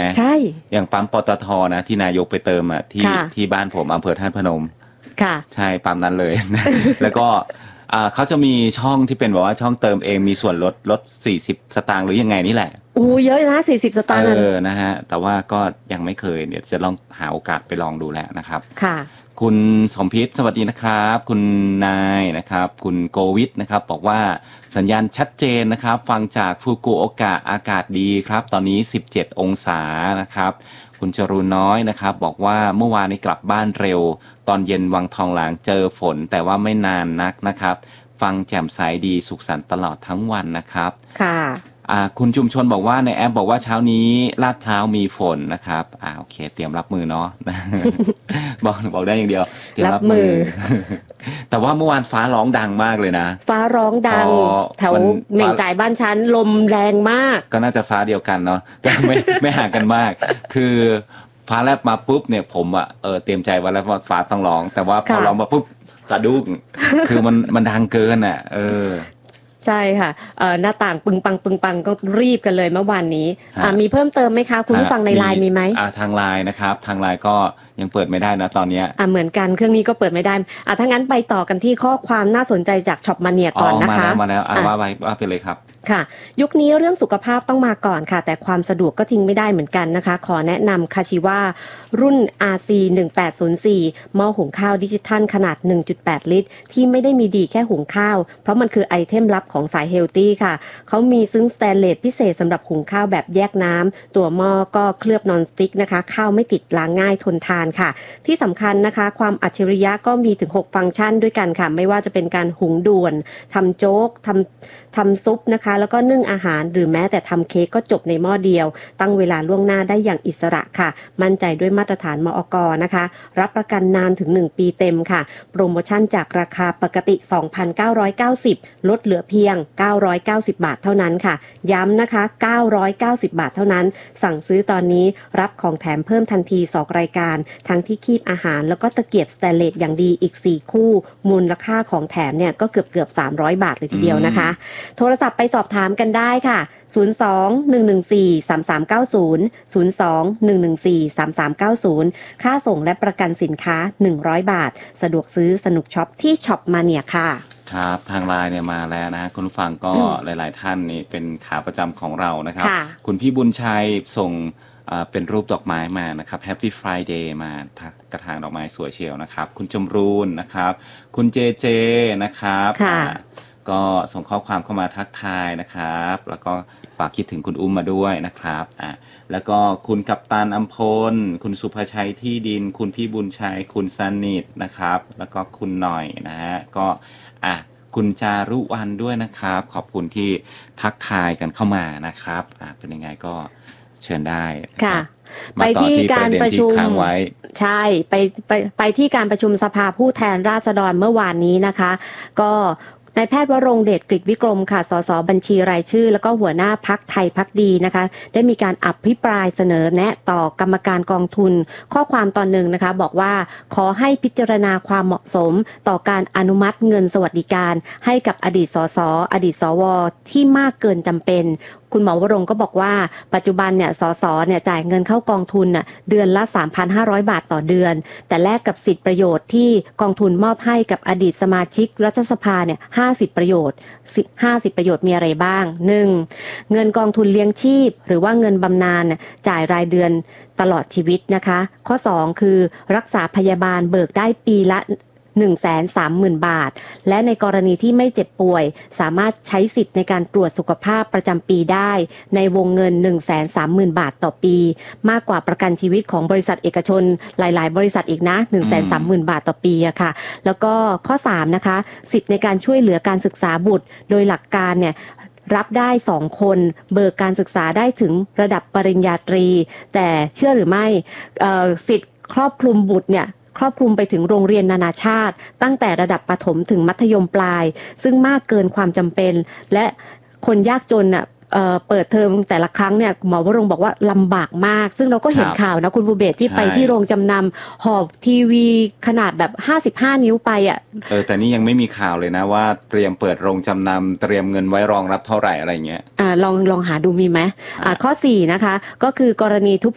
ใช่อย่างปั๊มปตทนะที่นายกไปเติมอ่ะที่บ้านผมอำเภอท่าตุพนมค่ะใช่ปั๊มนั้นเลย แล้วก็เขาจะมีช่องที่เป็นแบบว่าช่องเติมเองมีส่วนลด40 สตางค์หรือยังไงนี่แหละเยอะนะ40 สตางค์นะฮะแต่ว่าก็ยังไม่เคยเดี๋ยวจะลองหาโอกาสไปลองดูแล้วนะครับค่ะคุณสมพิษสวัสดีนะครับคุณนายนะครับคุณโกวิทนะครับบอกว่าสัญญาณชัดเจนนะครับฟังจากฟุกุโอกะอากาศดีครับตอนนี้17 องศานะครับคุณจรูนน้อยนะครับบอกว่าเมื่อวานนี้กลับบ้านเร็วตอนเย็นวังทองหลางเจอฝนแต่ว่าไม่นานนักนะครับฟังแจ่มใสดีสุขสันต์ตลอดทั้งวันนะครับค่ะคุณชุมชนบอกว่าในแอปบอกว่าเช้านี้ลาดพร้าวมีฝนนะครับโอเคเตรียมรับมือเนาะ บอกได้อย่างเดียวเตรียมรับมือ แต่ว่าเมื่อวานฟ้าร้องดังมากเลยนะฟ้าร้องดังแถวเหม่งจ่ายบ้านชั้นลมแรงมากก็น่าจะฟ้าเดียวกันเนาะแต่ไม่ห่างกันมากคือฟ้าแลบมาปุ๊บเนี่ยผมเตรียมใจไว้แล้วว่าฟ้าต้องร้องแต่ว่าพอร้องมาปุ๊บสะดุ้งคือมันดังเกินใช่ค่ะหน้าต่างปึงปังก็รีบกันเลยเมื่อวานนี้มีเพิ่มเติมไหมคะคุณผู้ฟังในไลน์มีไหมทางไลน์นะครับทางไลน์ก็ยังเปิดไม่ได้นะตอนนี้เหมือนกันเครื่องนี้ก็เปิดไม่ได้ถ้างั้นไปต่อกันที่ข้อความน่าสนใจจากช็อปมาเนียก่อนนะคะมาแล้วว่าไปเลยครับค่ะยุคนี้เรื่องสุขภาพต้องมาก่อนค่ะแต่ความสะดวกก็ทิ้งไม่ได้เหมือนกันนะคะขอแนะนำคาชิวารุ่น RC 1804หม้อหุงข้าวดิจิทัลขนาด 1.8 ลิตรที่ไม่ได้มีดีแค่หุงข้าวเพราะมันคือไอเทมลับของสายเฮลตี้ค่ะเขามีซึ้งสแตนเลสพิเศษสำหรับหุงข้าวแบบแยกน้ำตัวหม้อก็เคลือบนอนสติ๊กนะคะข้าวไม่ติดล้างง่ายทนทานค่ะที่สำคัญนะคะความอัจฉริยะก็มีถึง6ฟังก์ชันด้วยกันค่ะไม่ว่าจะเป็นการหุงด่วนทำโจ๊กทำซุปนะคะแล้วก็นึ่งอาหารหรือแม้แต่ทำเค้กก็จบในหม้อเดียวตั้งเวลาล่วงหน้าได้อย่างอิสระค่ะมั่นใจด้วยมาตรฐานมอก.นะคะรับประกันนานถึง1ปีเต็มค่ะโปรโมชั่นจากราคาปกติ 2,990 ลดเหลือเพียง990 บาทเท่านั้นค่ะย้ำนะคะ990 บาทเท่านั้นสั่งซื้อตอนนี้รับของแถมเพิ่มทันที2รายการทั้งที่คีบอาหารแล้วก็ตะเกียบสแตนเลสอย่างดีอีก4คู่มูลค่าของแถมเนี่ยก็เกือบ300 บาทเลยทีเดียวนะคะโทรศัพท์ไปสอบถามกันได้ค่ะ02-114-3390 02-114-3390ค่าส่งและประกันสินค้า100 บาทสะดวกซื้อสนุกช็อปที่ช็อปมาเนียค่ะครับทางไลน์เนี่ยมาแล้วนะคุณผู้ฟังก็หลายๆท่านนี่เป็นขาประจำของเรานะครับคุณพี่บุญชัยส่งเป็นรูปดอกไม้มานะครับ Happy Friday มากระถางดอกไม้สวยเชียวนะครับคุณจำรูนนะครับคุณเจเจนะครับก็ส่งข้อความเข้ามาทักทายนะครับแล้วก็ฝากคิดถึงคุณอุ้มมาด้วยนะครับแล้วก็คุณกัปตันอัมพลคุณสุภชัยที่ดินคุณพี่บุญชัยคุณสนิทนะครับแล้วก็คุณหน่อยนะฮะก็คุณจารุวรรณด้วยนะครับขอบคุณที่ทักทายกันเข้ามานะครับเป็นยังไงก็เชิญได้ค่ะไปที่การประชุมใช่ไปที่การประชุมสภาผู้แทนราษฎรเมื่อวานนี้นะคะก็นายแพทย์วรงค์เดชกฤษวิกรมค่ะสสบัญชีรายชื่อแล้วก็หัวหน้าพรรคไทยพรรคดีนะคะได้มีการอภิปรายเสนอแนะต่อกรรมการกองทุนข้อความตอนหนึ่งนะคะบอกว่าขอให้พิจารณาความเหมาะสมต่อการอนุมัติเงินสวัสดิการให้กับอดีตสสอดีตสวที่มากเกินจำเป็นคุณหมอวรงค์ก็บอกว่าปัจจุบันเนี่ยสสเนี่ยจ่ายเงินเข้ากองทุนน่ะเดือนละ 3,500 บาทต่อเดือนแต่แลกกับสิทธิประโยชน์ที่กองทุนมอบให้กับอดีตสมาชิกรัฐสภาเนี่ย50ประโยชน์มีอะไรบ้าง 1. เงินกองทุนเลี้ยงชีพหรือว่าเงินบำนาญจ่ายรายเดือนตลอดชีวิตนะคะข้อ2คือรักษาพยาบาลเบิกได้ปีละ130,000 บาทและในกรณีที่ไม่เจ็บป่วยสามารถใช้สิทธิ์ในการตรวจสุขภาพประจำปีได้ในวงเงิน 130,000 บาทต่อปีมากกว่าประกันชีวิตของบริษัทเอกชนหลายๆบริษัทอีกนะ 130,000 บาทต่อปีอะค่ะแล้วก็ข้อ3นะคะสิทธิ์ในการช่วยเหลือการศึกษาบุตรโดยหลักการเนี่ยรับได้2คนเบิกการศึกษาได้ถึงระดับปริญญาตรีแต่เชื่อหรือไม่สิทธิ์ครอบคลุมบุตรเนี่ยครอบคลุมไปถึงโรงเรียนนานาชาติตั้งแต่ระดับประถมถึงมัธยมปลายซึ่งมากเกินความจำเป็นและคนยากจนน่ะเปิดเทอมแต่ละครั้งเนี่ยหมอวรงค์บอกว่าลำบากมากซึ่งเราก็เห็นข่าวนะคุณภูเบศที่ไปที่โรงจำนำหอบทีวีขนาดแบบ55นิ้วไปแต่นี่ยังไม่มีข่าวเลยนะว่าเตรียมเปิดโรงจำนำเตรียมเงินไว้รองรับเท่าไหร่อะไรเงี้ยลองหาดูมีไหมข้อ4นะคะก็คือกรณี